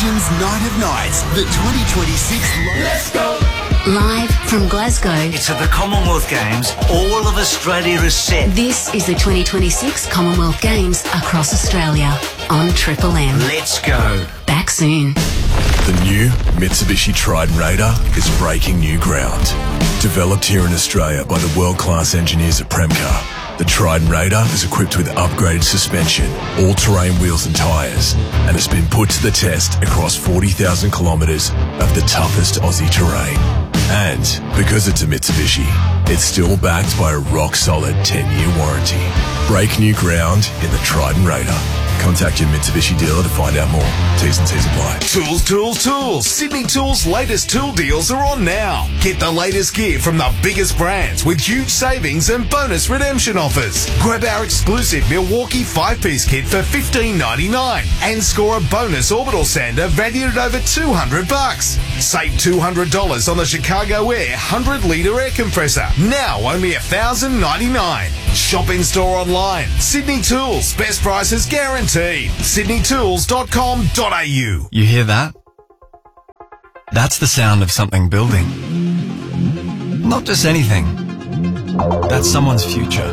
Vision's Night of Nights, the 2026 Let's Go! Live from Glasgow. It's at the Commonwealth Games. All of Australia is set. This is the 2026 Commonwealth Games across Australia on Triple M. Let's go. Back soon. The new Mitsubishi Triton Raider is breaking new ground. Developed here in Australia by the world-class engineers at Premcar, the Triton Raider is equipped with upgraded suspension, all-terrain wheels and tyres, and has been put to the test across 40,000 kilometres of the toughest Aussie terrain. And because it's a Mitsubishi, it's still backed by a rock-solid 10-year warranty. Break new ground in the Triton Raider. Contact your Mitsubishi dealer to find out more. T's and C's apply. Tools, tools, tools. Sydney Tools' latest tool deals are on now. Get the latest gear from the biggest brands with huge savings and bonus redemption offers. Grab our exclusive Milwaukee 5-piece kit for $15.99 and score a bonus orbital sander valued at over $200. Save $200 on the Chicago Air 100-litre air compressor. Now only $1,099. Shop in store online. Sydney Tools. Best prices guaranteed. sydneytools.com.au. You hear that? That's the sound of something building. Not just anything. That's someone's future.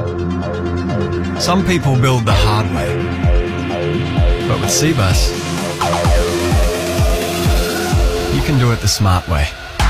Some people build the hard way. But with Cbus, you can do it the smart way.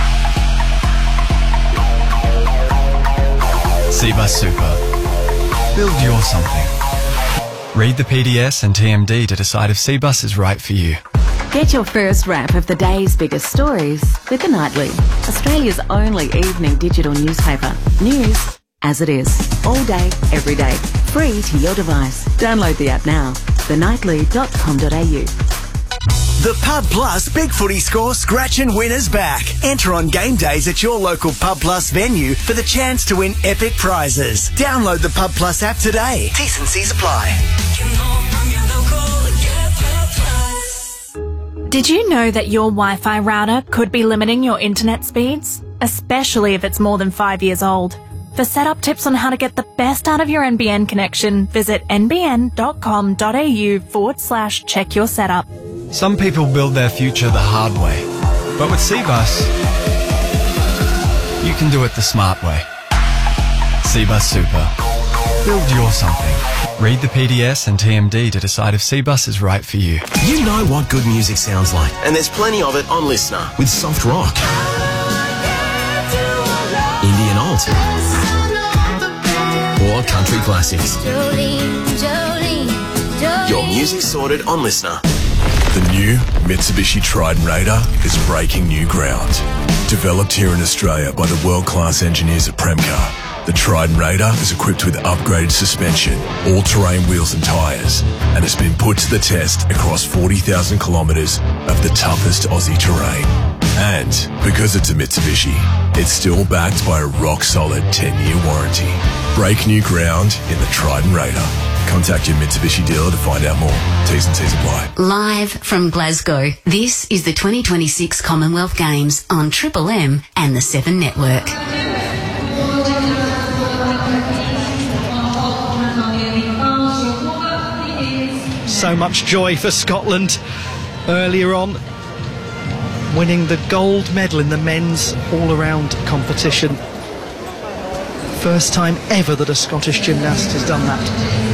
Cbus Super. Build your something. Read the PDS and TMD to decide if Cbus is right for you. Get your first wrap of the day's biggest stories with The Nightly, Australia's only evening digital newspaper. News as it is, all day, every day, free to your device. Download the app now, thenightly.com.au. The Pub Plus Big Footy Score Scratch and Win is back. Enter on game days at your local Pub Plus venue for the chance to win epic prizes. Download the Pub Plus app today. T's and C's apply. Did you know that your Wi-Fi router could be limiting your internet speeds? Especially if it's more than 5 years old. For setup tips on how to get the best out of your NBN connection, visit nbn.com.au/check your setup. Some people build their future the hard way. But with Cbus, you can do it the smart way. Cbus Super. Build your something. Read the PDS and TMD to decide if Cbus is right for you. You know what good music sounds like, and there's plenty of it on Listener with soft rock, Indian alt, or country classics. Your music sorted on Listener. The new Mitsubishi Triton Raider is breaking new ground. Developed here in Australia by the world-class engineers at Premcar, the Triton Raider is equipped with upgraded suspension, all-terrain wheels and tyres, and has been put to the test across 40,000 kilometres of the toughest Aussie terrain. And because it's a Mitsubishi, it's still backed by a rock-solid 10-year warranty. Break new ground in the Triton Raider. Contact your Mitsubishi dealer to find out more. T's and C's apply. Live from Glasgow, this is the 2026 Commonwealth Games on Triple M and the 7 Network. So much joy for Scotland earlier on, winning the gold medal in the men's all-around competition. First time ever that a Scottish gymnast has done that.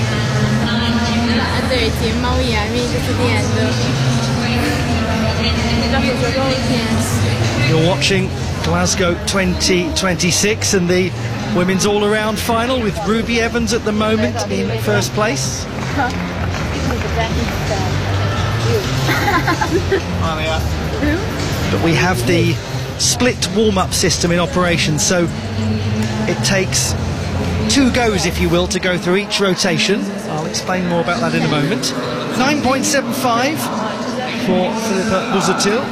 You're watching Glasgow 2026 and the women's all-around final with Ruby Evans at the moment in first place. But we have the split warm-up system in operation, so it takes 2 goes, if you will, to go through each rotation. I'll explain more about that in a moment. 9.75 for Philippa Buzatil.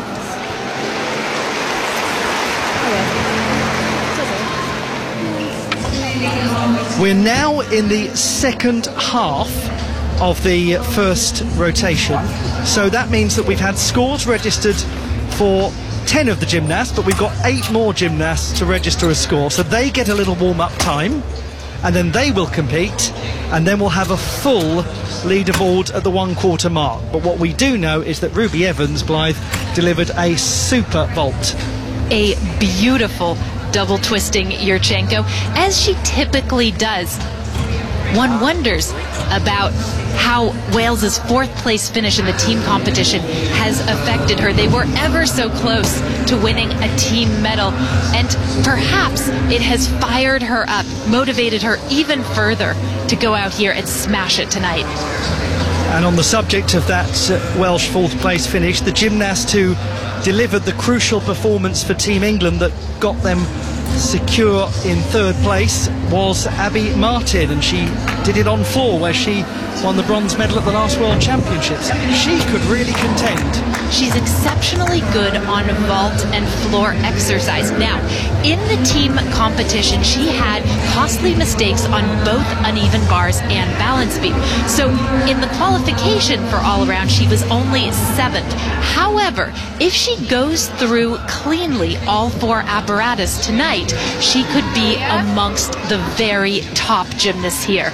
We're now in the second half of the first rotation, so that means that we've had scores registered for 10 of the gymnasts, but we've got 8 more gymnasts to register a score, so they get a little warm-up time, and then they will compete, and then we'll have a full leaderboard at the 1/4 mark. But what we do know is that Ruby Evans, Blythe, delivered a super vault. A beautiful double twisting Yurchenko, as she typically does. One wonders about how Wales's 4th place finish in the team competition has affected her. They were ever so close to winning a team medal, and perhaps it has fired her up, motivated her even further to go out here and smash it tonight. And on the subject of that Welsh 4th place finish, the gymnast who delivered the crucial performance for Team England that got them secure in 3rd place was Abby Martin, and she did it on floor, where she won the bronze medal at the last World Championships. She could really contend. She's exceptionally good on vault and floor exercise. Now, in the team competition, she had costly mistakes on both uneven bars and balance beam. So in the qualification for all-around, she was only 7th. However, if she goes through cleanly all 4 apparatus tonight, she could be amongst the very top gymnasts here.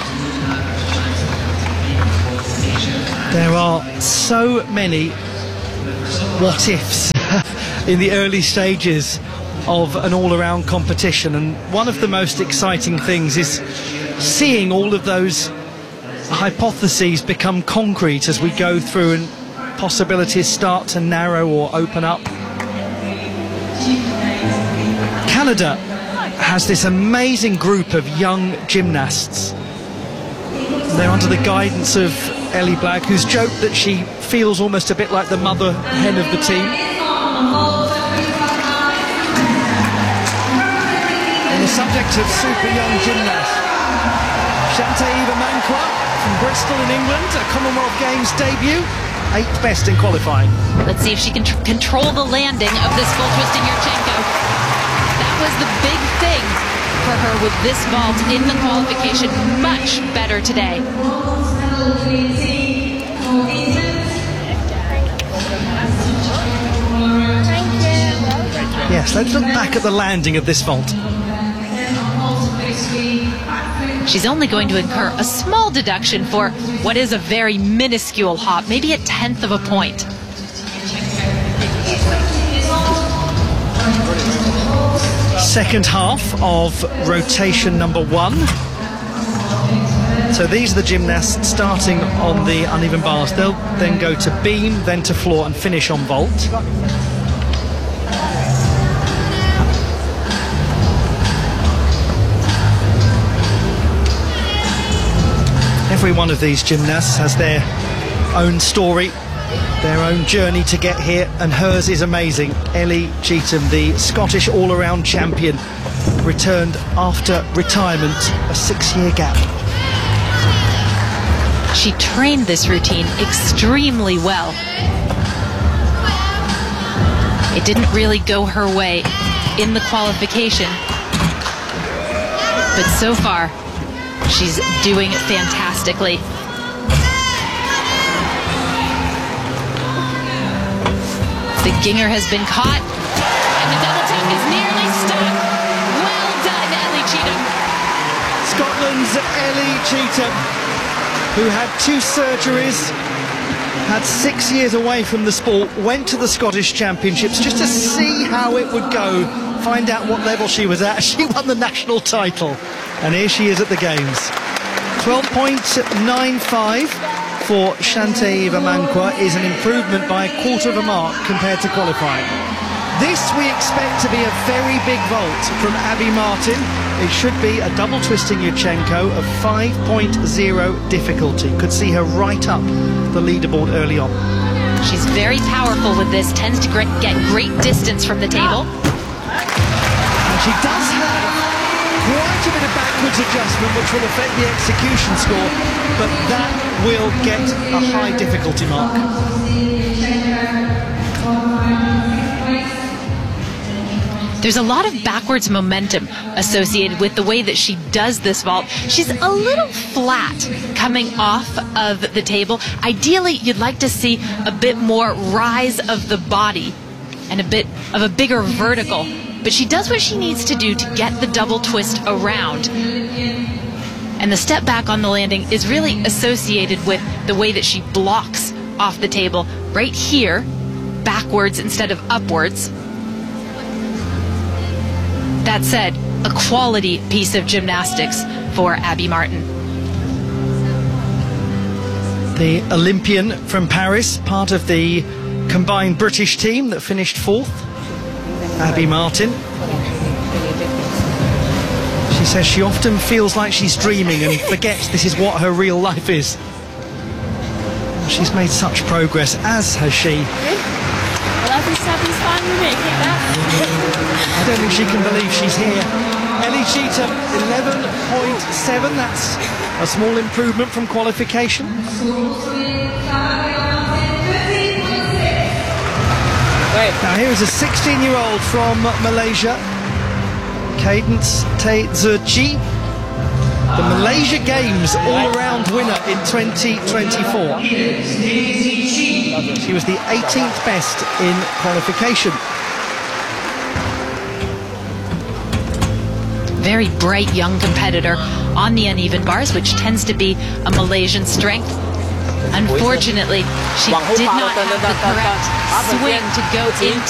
There are so many what-ifs in the early stages of an all-around competition, and one of the most exciting things is seeing all of those hypotheses become concrete as we go through and possibilities start to narrow or open up. Canada has this amazing group of young gymnasts. They're under the guidance of Ellie Blagg, who's joked that she feels almost a bit like the mother hen of the team. On the subject of super young gymnasts, Shantay Eva-Mankwa from Bristol in England, a Commonwealth Games debut, 8th best in qualifying. Let's see if she can control the landing of this full twisting Yurchenko. That was the big thing for her with this vault in the qualification. Much better today. Yes, let's look back at the landing of this vault. She's only going to incur a small deduction for what is a very minuscule hop, maybe a 1/10 of a point. Second half of rotation number 1. So these are the gymnasts starting on the uneven bars. They'll then go to beam, then to floor, and finish on vault. Every one of these gymnasts has their own story, their own journey to get here, and hers is amazing. Ellie Cheetham, the Scottish all-around champion, returned after retirement, a 6-year gap. She trained this routine extremely well. It didn't really go her way in the qualification, but so far she's doing fantastically. The Ginger has been caught, and the double tuck is nearly stuck. Well done, Ellie Cheetham. Scotland's Ellie Cheetham, who had 2 surgeries, had 6 years away from the sport, went to the Scottish Championships just to see how it would go, find out what level she was at. She won the national title, and here she is at the Games. 12.95 for Shantay Eva-Mankwa is an improvement by 1/4 of a mark compared to qualifying. This we expect to be a very big vault from Abby Martin. It should be a double twisting Yurchenko of 5.0 difficulty. Could see her right up the leaderboard early on. She's very powerful with this, tends to get great distance from the table. And she does have quite a bit of backwards adjustment, which will affect the execution score, but that will get a high difficulty mark. There's a lot of backwards momentum associated with the way that she does this vault. She's a little flat coming off of the table. Ideally, you'd like to see a bit more rise of the body and a bit of a bigger vertical but she does what she needs to do to get the double twist around. And the step back on the landing is really associated with the way that she blocks off the table right here, backwards instead of upwards. That said, a quality piece of gymnastics for Abby Martin. The Olympian from Paris, part of the combined British team that finished 4th, Abby Martin. She says she often feels like she's dreaming and forgets this is what her real life is. She's made such progress, as has she. I don't think she can believe she's here. Ellie Cheetham, 11.7. That's a small improvement from qualification. Now here is a 16-year-old from Malaysia, Cadence Tae-Zhi, the Malaysia Games all-around winner in 2024. She was the 18th best in qualification. Very bright young competitor on the uneven bars, which tends to be a Malaysian strength. Unfortunately, she did not have the correct swing to go into